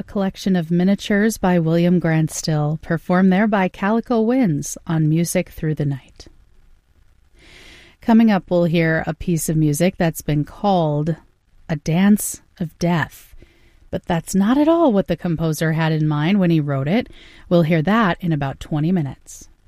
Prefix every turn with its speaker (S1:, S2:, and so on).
S1: collection of miniatures by William Grant Still, performed there by Calico Winds on Music Through the Night. Coming up, we'll hear a piece of music that's been called A Dance of Death. But that's not at all what the composer had in mind when he wrote it. We'll hear that in about 20 minutes.